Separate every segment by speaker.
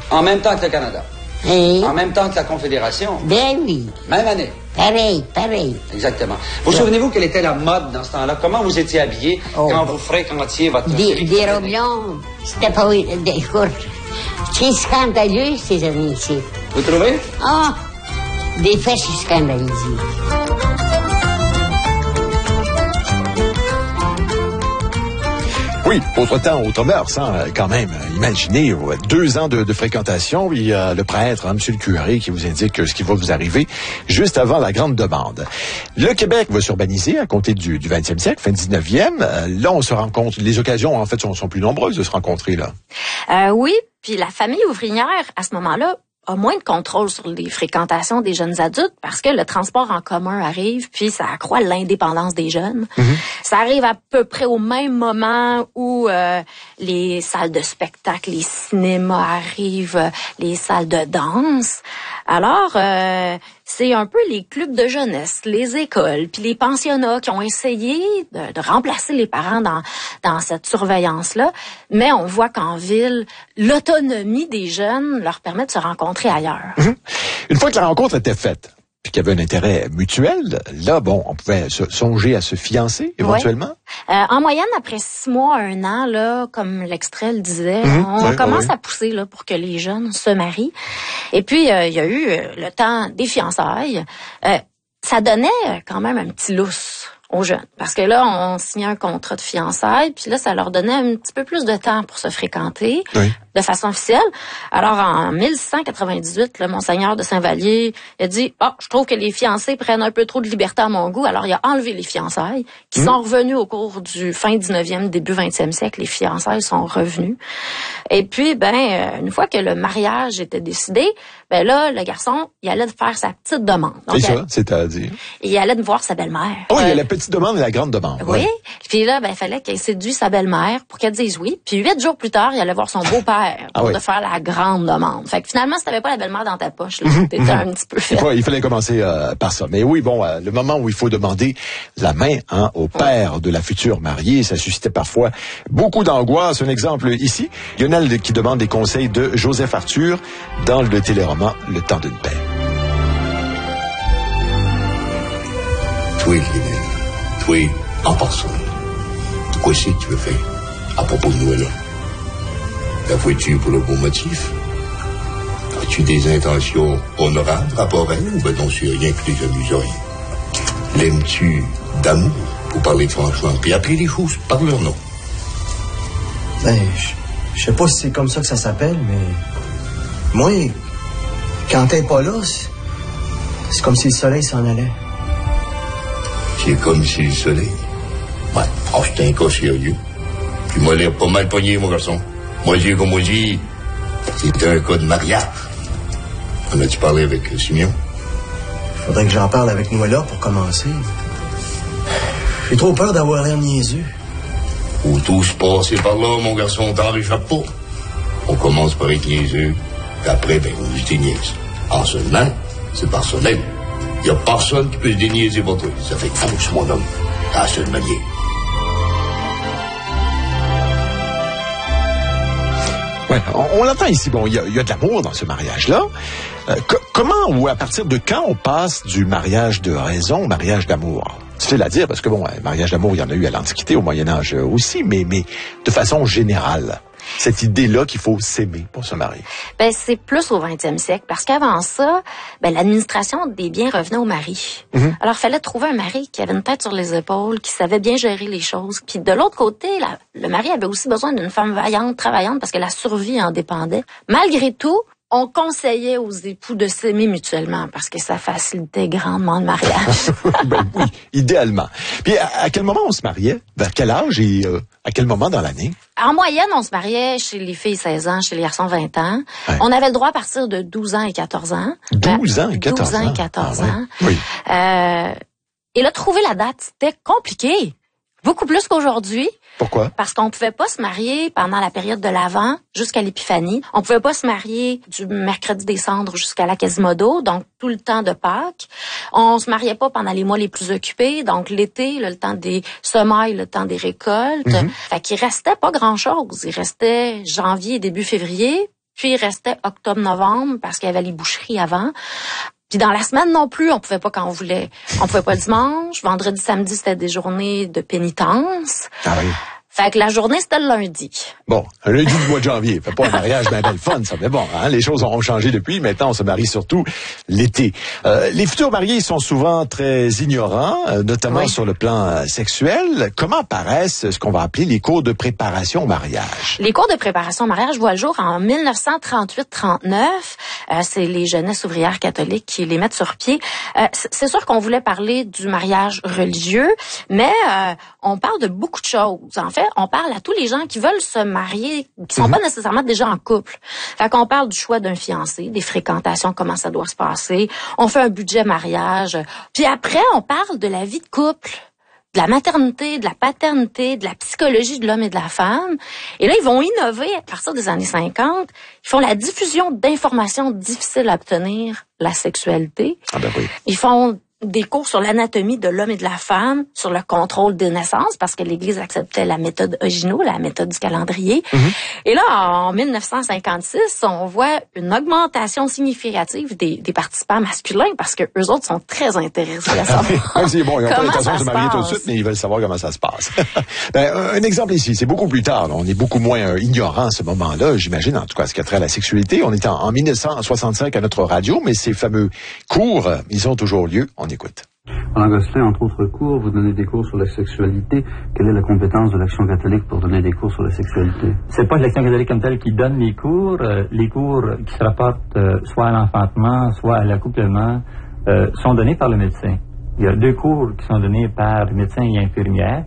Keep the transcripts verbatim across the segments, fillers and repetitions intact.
Speaker 1: En même temps que le Canada.
Speaker 2: Oui.
Speaker 1: En même temps que la Confédération.
Speaker 2: Ben oui.
Speaker 1: Même année.
Speaker 2: Pareil, pareil.
Speaker 1: Exactement. Vous ouais. souvenez-vous quelle était la mode dans ce temps-là? Comment vous étiez habillé oh. quand vous fréquentiez votre...
Speaker 2: Des, des robes longues. C'était pas... Écoute, c'est scandaleux, ces années-ci.
Speaker 1: Vous trouvez?
Speaker 2: Ah! Des fesses scandalisées.
Speaker 3: Oui, autre temps, autre mœurs, hein, quand même. Imaginez, deux ans de, de fréquentation, il y a le prêtre, hein, monsieur le curé, qui vous indique ce qui va vous arriver juste avant la grande demande. Le Québec va s'urbaniser à compter du, du vingtième siècle, fin dix-neuvième. Euh, là, on se rencontre, les occasions, en fait, sont, sont plus nombreuses de se rencontrer, là.
Speaker 4: Euh, oui, puis la famille ouvrière, à ce moment-là, a moins de contrôle sur les fréquentations des jeunes adultes parce que le transport en commun arrive, puis ça accroît l'indépendance des jeunes. Mm-hmm. Ça arrive à peu près au même moment où euh, les salles de spectacle, les cinémas arrivent, les salles de danse. Alors, euh, c'est un peu les clubs de jeunesse, les écoles, puis les pensionnats qui ont essayé de, de remplacer les parents dans, dans cette surveillance-là. Mais on voit qu'en ville, l'autonomie des jeunes leur permet de se rencontrer ailleurs.
Speaker 3: Mmh. Une fois que la rencontre était faite, puis qu'il y avait un intérêt mutuel, là, bon, on pouvait se, songer à se fiancer, éventuellement?
Speaker 4: Ouais. Euh, en moyenne, après six mois, un an, là, comme l'extrait le disait, mmh, on ouais, commence ouais. à pousser là pour que les jeunes se marient. Et puis, euh, il y a eu euh, le temps des fiançailles. Euh, ça donnait quand même un petit lousse aux jeunes. Parce que là, on signait un contrat de fiançailles, puis là, ça leur donnait un petit peu plus de temps pour se fréquenter oui. de façon officielle. Alors, en mille six cent quatre-vingt-dix-huit, le Monseigneur de Saint-Vallier a dit « Ah, oh, je trouve que les fiancés prennent un peu trop de liberté à mon goût. » Alors, il a enlevé les fiançailles, qui mmh. sont revenues au cours du fin dix-neuvième, début vingtième siècle. Les fiançailles sont revenues. Et puis, ben, une fois que le mariage était décidé, ben là, le garçon, il allait faire sa petite demande.
Speaker 3: C'est ça, c'est-à-dire?
Speaker 4: Il allait voir sa belle-mère.
Speaker 3: Oh, il y a la petite demande et la grande demande.
Speaker 4: Oui.
Speaker 3: Ouais.
Speaker 4: Puis là, ben, il fallait qu'il séduise sa belle-mère pour qu'elle dise oui. Puis huit jours plus tard, il allait voir son beau-père pour ah oui. de faire la grande demande. Fait que finalement, si t'avais pas la belle-mère dans ta poche, là, t'étais un petit peu fait.
Speaker 3: Il fallait commencer euh, par ça. Mais oui, bon, euh, le moment où il faut demander la main hein, au père ouais. de la future mariée, ça suscitait parfois beaucoup d'angoisse. Un exemple ici, Lionel qui demande des conseils de Joseph Arthur dans le téléroman Le temps d'une paix.
Speaker 5: Oui, Lionel. Oui, en personne. De quoi c'est que tu veux faire à propos de Noël? La vois-tu pour le bon motif? As-tu des intentions honorables rapport à elle ou ben non, c'est rien que les amuseries? L'aimes-tu d'amour, pour parler franchement, puis appeler les choses par leur nom?
Speaker 6: Ben, je sais pas si c'est comme ça que ça s'appelle, mais moi, quand t'es pas là, c'est comme si le soleil s'en allait.
Speaker 5: C'est comme si le soleil... Ouais, oh, c'est un cas sérieux. Puis moi, l'air pas mal pogné, mon garçon. Moi, j'ai comme on dit, c'est un cas de mariage. En as-tu parlé avec Simeon?
Speaker 6: Faudrait que j'en parle avec Noëlla pour commencer. J'ai trop peur d'avoir l'air niaiseux.
Speaker 5: Faut tous passer par là, mon garçon, t'en réchappes pas. On commence par être niaiseux, puis après, ben, on se déniaise. En seulement, c'est personnel. Il n'y a personne qui peut se déniaiser pour toi. Ça fait fausse, mon homme. T'as la seule manière.
Speaker 3: Ouais, on, on l'entend ici. Bon, il y a, y a de l'amour dans ce mariage-là. Euh, co- comment ou à partir de quand on passe du mariage de raison au mariage d'amour? C'est à dire, parce que bon, un mariage d'amour, il y en a eu à l'Antiquité, au Moyen-Âge aussi, mais, mais de façon générale. Cette idée-là qu'il faut s'aimer pour se marier.
Speaker 4: Ben, c'est plus au vingtième siècle, parce qu'avant ça, ben, l'administration des biens revenait au mari. Mm-hmm. Alors, il fallait trouver un mari qui avait une tête sur les épaules, qui savait bien gérer les choses. Puis de l'autre côté, la, le mari avait aussi besoin d'une femme vaillante, travaillante, parce que la survie en dépendait. Malgré tout, on conseillait aux époux de s'aimer mutuellement parce que ça facilitait grandement le mariage.
Speaker 3: Ben oui, idéalement. Puis à, à quel moment on se mariait? Vers quel âge et euh, à quel moment dans l'année?
Speaker 4: En moyenne, on se mariait chez les filles seize ans, chez les garçons vingt ans. Ouais. On avait le droit à partir de douze ans et quatorze ans.
Speaker 3: douze ans et quatorze ans?
Speaker 4: douze ans et quatorze
Speaker 3: ah,
Speaker 4: ans.
Speaker 3: Ouais. Oui.
Speaker 4: Euh, et là, trouver la date, c'était compliqué. Beaucoup plus qu'aujourd'hui.
Speaker 3: Pourquoi?
Speaker 4: Parce qu'on pouvait pas se marier pendant la période de l'Avent jusqu'à l'Épiphanie. On pouvait pas se marier du mercredi des Cendres jusqu'à la Quasimodo, donc tout le temps de Pâques. On se mariait pas pendant les mois les plus occupés, donc l'été, là, le temps des semailles, le temps des récoltes. Mm-hmm. Fait qu'il restait pas grand-chose. Il restait janvier et début février. puis il restait octobre-novembre parce qu'il y avait les boucheries avant. Puis dans la semaine non plus, on pouvait pas quand on voulait. On pouvait pas le dimanche. Vendredi, samedi, c'était des journées de pénitence.
Speaker 3: Ah oui.
Speaker 4: Fait que la journée, c'était le lundi.
Speaker 3: Bon, un lundi du mois de janvier. Fait pas un mariage ben belle fun, ça. Mais bon, hein, les choses ont changé depuis. Maintenant, on se marie surtout l'été. Euh, les futurs mariés sont souvent très ignorants, euh, notamment oui. sur le plan euh, sexuel. Comment apparaissent ce qu'on va appeler les cours de préparation au mariage?
Speaker 4: Les cours de préparation au mariage voient le jour en dix-neuf cent trente-huit trente-neuf. Euh, c'est les jeunesses ouvrières catholiques qui les mettent sur pied. Euh, c'est sûr qu'on voulait parler du mariage religieux, mais euh, on parle de beaucoup de choses. En fait, on parle à tous les gens qui veulent se marier, qui sont mm-hmm. pas nécessairement déjà en couple. Fait qu'on parle du choix d'un fiancé, des fréquentations, comment ça doit se passer. On fait un budget mariage. Puis après, on parle de la vie de couple, de la maternité, de la paternité, de la psychologie de l'homme et de la femme. Et là, ils vont innover à partir des années cinquante. Ils font la diffusion d'informations difficiles à obtenir, la sexualité.
Speaker 3: Ah ben oui.
Speaker 4: Ils font des cours sur l'anatomie de l'homme et de la femme, sur le contrôle des naissances, parce que l'Église acceptait la méthode Ogino, la méthode du calendrier. Mm-hmm. Et là, en dix-neuf cent cinquante-six, on voit une augmentation significative des, des participants masculins, parce que eux autres sont très intéressés à savoir.
Speaker 3: Même si, bon, ils n'ont pas l'intention de se marier tout de suite, mais ils veulent savoir comment ça se passe. ben, un exemple ici, c'est beaucoup plus tard. On est beaucoup moins euh, ignorant à ce moment-là, j'imagine, en tout cas, ce qui a trait à la sexualité. On était en, en dix-neuf cent soixante-cinq à notre radio, mais ces fameux cours, euh, ils ont toujours lieu. On écoute.
Speaker 7: Alain Gosselin, entre autres cours, vous donnez des cours sur la sexualité. Quelle est la compétence de l'Action catholique pour donner des cours sur la sexualité?
Speaker 8: C'est pas l'Action catholique comme telle qui donne les cours. Euh, les cours qui se rapportent euh, soit à l'enfantement, soit à l'accouplement, euh, sont donnés par le médecin. Il y a deux cours qui sont donnés par médecins et infirmières,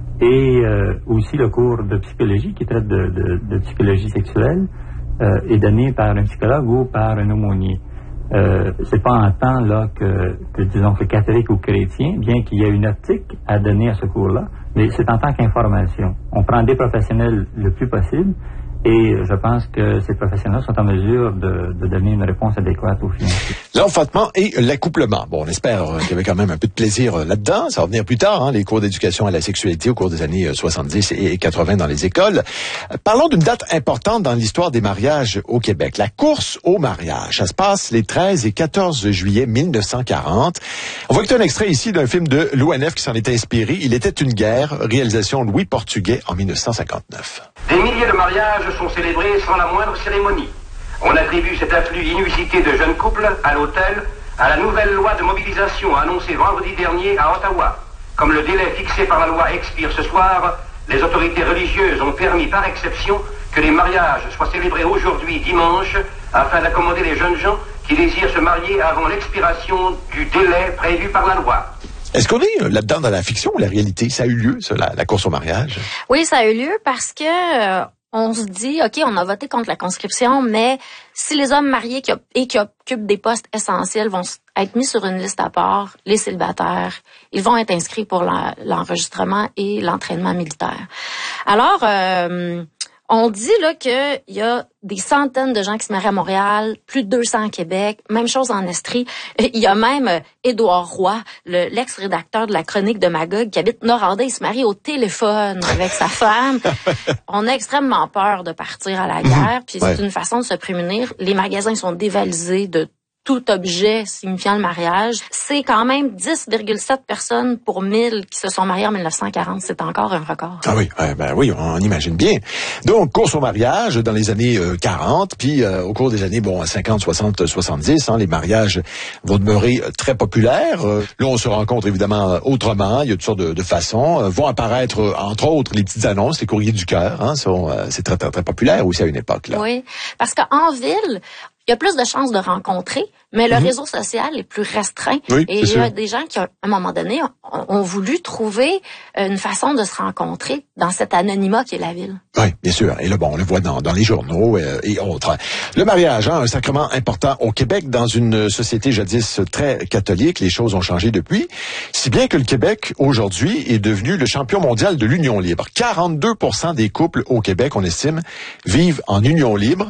Speaker 8: et euh, aussi le cours de psychologie qui traite de, de, de psychologie sexuelle euh, est donné par un psychologue ou par un aumônier. Euh, c'est pas en temps là que, que disons que catholique ou chrétien, bien qu'il y ait une optique à donner à ce cours-là, mais c'est en tant qu'information. On prend des professionnels le plus possible, et je pense que ces professionnels sont en mesure de, de donner une réponse adéquate aux fiancés.
Speaker 3: L'enfantement et l'accouplement. Bon, on espère qu'il y avait quand même un peu de plaisir là-dedans. Ça va venir plus tard, hein, les cours d'éducation à la sexualité au cours des années soixante-dix et quatre-vingt dans les écoles. Parlons d'une date importante dans l'histoire des mariages au Québec. La course au mariage. Ça se passe les treize et quatorze juillet dix-neuf cent quarante. On voit que c'est un extrait ici d'un film de l'O N F qui s'en est inspiré. Il était une guerre, réalisation Louis Portugais en dix-neuf cent cinquante-neuf.
Speaker 9: Des milliers de mariages sont célébrés sans la moindre cérémonie. On attribue cet afflux inusité de jeunes couples à l'hôtel à la nouvelle loi de mobilisation annoncée vendredi dernier à Ottawa. Comme le délai fixé par la loi expire ce soir, les autorités religieuses ont permis par exception que les mariages soient célébrés aujourd'hui dimanche afin d'accommoder les jeunes gens qui désirent se marier avant l'expiration du délai prévu par la loi.
Speaker 3: Est-ce qu'on est là-dedans dans la fiction ou la réalité? Ça a eu lieu, ça, la, la course au mariage?
Speaker 4: Oui, ça a eu lieu parce que euh, on se dit, OK, on a voté contre la conscription, mais si les hommes mariés qui, et qui occupent des postes essentiels vont être mis sur une liste à part, les célibataires, ils vont être inscrits pour la, l'enregistrement et l'entraînement militaire. Alors, euh, on dit là qu'il y a des centaines de gens qui se marient à Montréal, plus de deux cents à Québec, même chose en Estrie. Il y a même Édouard Roy, le, l'ex-rédacteur de la chronique de Magog, qui habite Noranda, il se marie au téléphone avec sa femme. On a extrêmement peur de partir à la guerre, puis ouais. C'est une façon de se prémunir. Les magasins sont dévalisés de tout objet signifiant le mariage. C'est quand même dix virgule sept personnes pour mille qui se sont mariées en dix-neuf cent quarante. C'est encore un record.
Speaker 3: Ah oui, euh, ben oui, on imagine bien. Donc, course au mariage dans les années euh, quarante, puis euh, au cours des années bon cinquante, soixante, soixante-dix, hein, les mariages vont demeurer euh, très populaires. Euh, là, on se rencontre évidemment autrement. Il y a toutes sortes de, de façons. Euh, vont apparaître, euh, entre autres, les petites annonces, les courriers du cœur. Hein, sont, euh, c'est très, très, très populaire aussi à une époque. Là.
Speaker 4: Oui, parce qu'en ville, il y a plus de chances de rencontrer, mais le mm-hmm. réseau social est plus restreint.
Speaker 3: Oui,
Speaker 4: et il y a des gens qui, à un moment donné, ont, ont voulu trouver une façon de se rencontrer dans cet anonymat qui est la ville.
Speaker 3: Oui, bien sûr. Et là, bon, on le voit dans, dans les journaux euh, et autres. Le mariage, hein, un sacrement important au Québec, dans une société jadis très catholique. Les choses ont changé depuis. Si bien que le Québec, aujourd'hui, est devenu le champion mondial de l'union libre. quarante-deux pour cent des couples au Québec, on estime, vivent en union libre.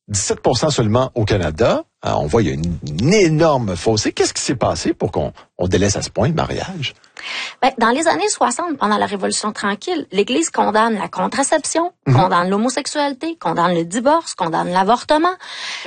Speaker 3: dix-sept pour cent seulement au Canada. Alors, on voit, il y a une, une énorme fossé. Qu'est-ce qui s'est passé pour qu'on on délaisse à ce point le mariage?
Speaker 4: Ben, dans les années soixante, pendant la Révolution tranquille, l'Église condamne la contraception, mmh. condamne l'homosexualité, condamne le divorce, condamne l'avortement.